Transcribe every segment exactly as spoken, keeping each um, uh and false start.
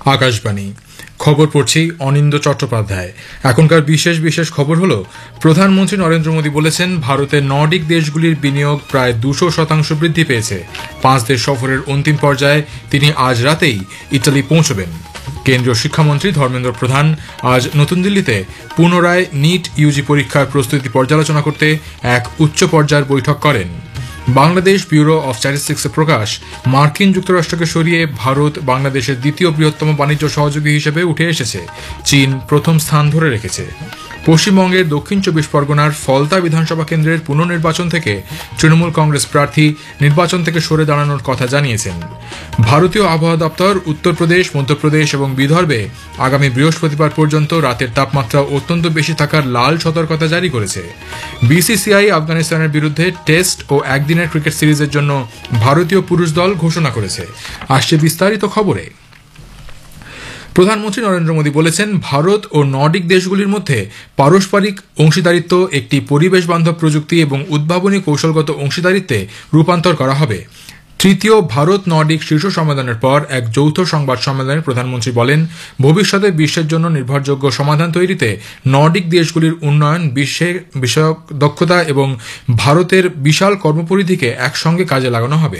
আকাশবাণী খবর পড়ছি অনিন্দ চট্টোপাধ্যায়। এখনকার বিশেষ বিশেষ খবর হলো, প্রধানমন্ত্রী নরেন্দ্র মোদী বলেছেন ভারতের নর্ডিক দেশগুলির বিনিয়োগ প্রায় দুশো শতাংশ বৃদ্ধি পেয়েছে। পাঁচ দেশ সফরের অন্তিম পর্যায়ে তিনি আজ রাতেই ইটালি পৌঁছবেন। কেন্দ্রীয় শিক্ষামন্ত্রী ধর্মেন্দ্র প্রধান আজ নতুন দিল্লিতে পুনরায় নিট ইউজি পরীক্ষার প্রস্তুতি পর্যালোচনা করতে এক উচ্চ পর্যায়ের বৈঠক করেন। বাংলাদেশ ব্যুরো অব স্ট্যাটিস্টিক্সে প্রকাশ, মার্কিন যুক্তরাষ্ট্রকে সরিয়ে ভারত বাংলাদেশের দ্বিতীয় বৃহত্তম বাণিজ্য সহযোগী হিসেবে উঠে এসেছে। চীন প্রথম স্থান ধরে রেখেছে। পশ্চিমবঙ্গের দক্ষিণ চব্বিশ পরগনার ফলতা বিধানসভা কেন্দ্রের পুনর্নির্বাচন থেকে তৃণমূল কংগ্রেস প্রার্থী নির্বাচন থেকে সরে দাঁড়ানোর কথা জানিয়েছেন। ভারতীয় আবহাওয়া দপ্তর উত্তরপ্রদেশ, মধ্যপ্রদেশ এবং বিদর্ভে আগামী বৃহস্পতিবার পর্যন্ত রাতের তাপমাত্রা অত্যন্ত বেশি থাকার লাল সতর্কতা জারি করেছে। বিসিসিআই আফগানিস্তানের বিরুদ্ধে টেস্ট ও একদিনের ক্রিকেট সিরিজের জন্য ভারতীয় পুরুষ দল ঘোষণা করেছে। আসছে বিস্তারিত খবরে। প্রধানমন্ত্রী নরেন্দ্র মোদী বলেছেন ভারত ও নর্ডিক দেশগুলির মধ্যে পারস্পরিক অংশীদারিত্ব একটি পরিবেশ বান্ধব প্রযুক্তি এবং উদ্ভাবনী কৌশলগত অংশীদারিত্বে রূপান্তর করা হবে। তৃতীয় ভারত নর্ডিক শীর্ষ সম্মেলনের পর এক যৌথ সংবাদ সম্মেলনে প্রধানমন্ত্রী বলেন, ভবিষ্যতে বিশ্বের জন্য নির্ভরযোগ্য সমাধান তৈরিতে নর্ডিক দেশগুলির উন্নয়ন, বিশ্বের বিষয়ক দক্ষতা এবং ভারতের বিশাল কর্মপরিধিকে একসঙ্গে কাজে লাগানো হবে।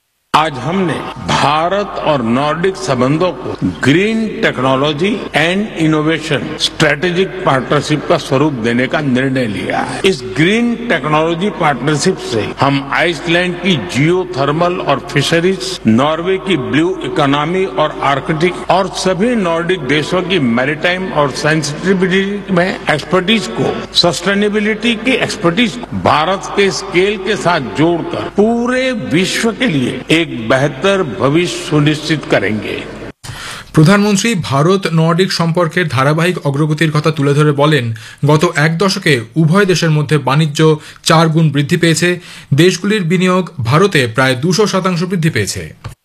आज हमने भारत और नॉर्डिक संबंधों को green technology and innovation strategic partnership का स्वरूप देने का निर्णय लिया है। इस ग्रीन टेक्नोलॉजी पार्टनरशिप से हम आइसलैंड की जियो थर्मल और फिशरीज, नॉर्वे की ब्लू इकोनॉमी और आर्कटिक और सभी नॉर्डिक देशों की मैरीटाइम और सेंसिटिविटी में एक्सपर्टीज को, सस्टेनेबिलिटी की एक्सपर्टीज को भारत के स्केल के साथ जोड़कर पूरे विश्व के लिए एक बेहतर भविष्य सुनिश्चित करेंगे। প্রধানমন্ত্রী ভারত নর্ডিক সম্পর্কের ধারাবাহিক অগ্রগতির কথা তুলে ধরে বলেন, গত এক দশকে উভয় দেশের মধ্যে বাণিজ্য চার গুণ বৃদ্ধি পেয়েছে। দেশগুলির বিনিয়োগ ভারতে প্রায় দুশো শতাংশ বৃদ্ধি পেয়েছে।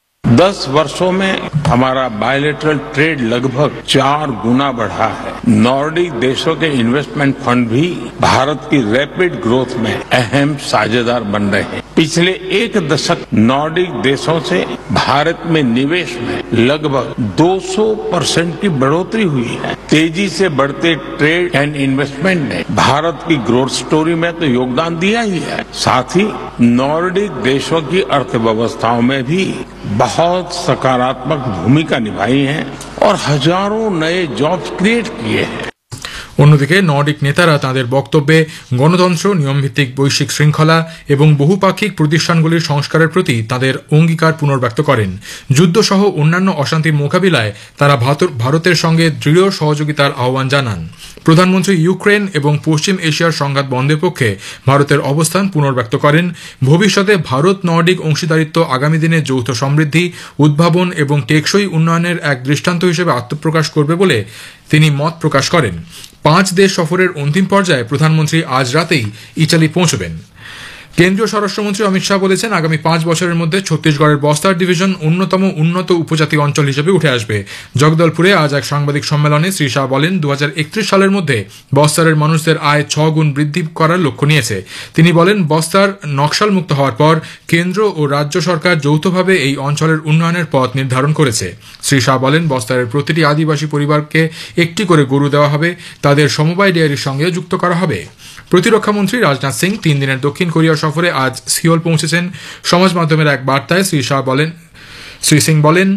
दस वर्षों में हमारा बायलैटरल ट्रेड लगभग चार गुना बढ़ा है। नॉर्डिक देशों के इन्वेस्टमेंट फंड भी भारत की रैपिड ग्रोथ में अहम साझेदार बन रहे हैं। पिछले एक दशक नॉर्डिक देशों से भारत में निवेश में लगभग दो सौ परसेंट की बढ़ोतरी हुई है। तेजी से बढ़ते ट्रेड एंड इन्वेस्टमेंट ने भारत की ग्रोथ स्टोरी में तो योगदान दिया ही है, साथ ही नॉर्डिक देशों की अर्थव्यवस्थाओं में भी बहुत सकारात्मक भूमिका निभाई है और हजारों नए जॉब्स क्रिएट किए हैं। অন্যদিকে নর্ডিক নেতারা তাঁদের বক্তব্যে গণতন্ত্র, নিয়মভিত্তিক বৈশ্বিক শৃঙ্খলা এবং বহুপাক্ষিক প্রতিষ্ঠানগুলির সংস্কারের প্রতি তাঁদের অঙ্গীকার পুনর্ব্যক্ত করেন। যুদ্ধসহ অন্যান্য অশান্তির মোকাবিলায় তারা ভারতের সঙ্গে দৃঢ় সহযোগিতার আহ্বান জানান। প্রধানমন্ত্রী ইউক্রেন এবং পশ্চিম এশিয়ার সংঘাত বন্ধের পক্ষে ভারতের অবস্থান পুনর্ব্যক্ত করেন। ভবিষ্যতে ভারত নর্ডিক অংশীদারিত্ব আগামী দিনে যৌথ সমৃদ্ধি, উদ্ভাবন এবং টেকসই উন্নয়নের এক দৃষ্টান্ত হিসেবে আত্মপ্রকাশ করবে বলে তিনি মত প্রকাশ করেন। পাঁচ দেশ সফরের অন্তিম পর্যায়ে প্রধানমন্ত্রী আজ রাতেই ইটালি পৌঁছবেন। কেন্দ্রীয় স্বরাষ্ট্রমন্ত্রী অমিত শাহ বলেছেন, আগামী পাঁচ বছরের মধ্যে ছত্তিশগড়ের বস্তার ডিভিশন অন্যতম উন্নত উপজাতি অঞ্চল হিসেবে উঠে আসবে। জগদলপুরে আজ এক সাংবাদিক সম্মেলনে শ্রী শাহ বলেন, দু হাজার একত্রিশ সালের মধ্যে বস্তারের মানুষদের আয় ছ গুণ বৃদ্ধি করার লক্ষ্য নিয়েছে। তিনি বলেন, বস্তার নকশাল মুক্ত হওয়ার পর কেন্দ্র ও রাজ্য সরকার যৌথভাবে এই অঞ্চলের উন্নয়নের পথ নির্ধারণ করেছে। শ্রী শাহ বলেন, বস্তারের প্রতিটি আদিবাসী পরিবারকে একটি করে গরু দেওয়া হবে, তাদের সমবায় ডেয়ারির সঙ্গে যুক্ত করা হবে। প্রতিরক্ষামন্ত্রী রাজনাথ সিং তিন দিনের দক্ষিণ কোরিয়া সফরে আজ সিওল পৌঁছেছেন। সমাজ মাধ্যমের এক বার্তায় শ্রী শাহ বলেন শ্রী সিং বলেন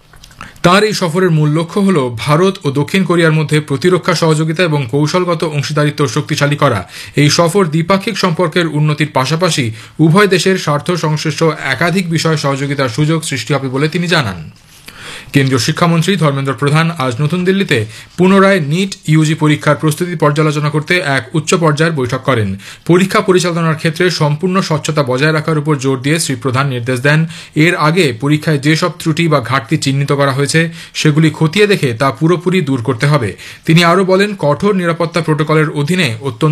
তাঁর এই সফরের মূল লক্ষ্য হল ভারত ও দক্ষিণ কোরিয়ার মধ্যে প্রতিরক্ষা সহযোগিতা এবং কৌশলগত অংশীদারিত্ব শক্তিশালী করা। এই সফর দ্বিপাক্ষিক সম্পর্কের উন্নতির পাশাপাশি উভয় দেশের স্বার্থ সংশ্লিষ্ট একাধিক বিষয়ে সহযোগিতার সুযোগ সৃষ্টি হবে বলে তিনি জানান। কেন্দ্রীয় শিক্ষামন্ত্রী ধর্মেন্দ্র প্রধান আজ নতুন দিল্লিতে পুনরায় নিট ইউজি পরীক্ষার প্রস্তুতি পর্যালোচনা করতে এক উচ্চ পর্যায়ের বৈঠক করেন। পরীক্ষা পরিচালনার ক্ষেত্রে সম্পূর্ণ স্বচ্ছতা বজায় রাখার উপর জোর দিয়ে শ্রী প্রধান নির্দেশ দেন, এর আগে পরীক্ষায় যেসব ত্রুটি বা ঘাটতি চিহ্নিত করা হয়েছে সেগুলি খতিয়ে দেখে তা পুরোপুরি দূর করতে হবে। তিনি আরও বলেন, কঠোর নিরাপত্তা প্রোটোকলের অধীনে অত্যন্ত